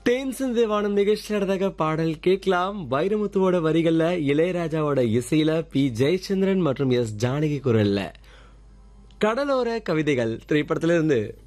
தேன் சிந்து வானம் நிகழ்ச்சியாக பாடல் கேட்கலாம். வைரமுத்துவோட வரிகள்ல, இளையராஜாவோட இசையில, பி ஜெயச்சந்திரன் மற்றும் எஸ் ஜானகி குரல்ல கடலோர கவிதைகள் திரைப்படத்திலிருந்து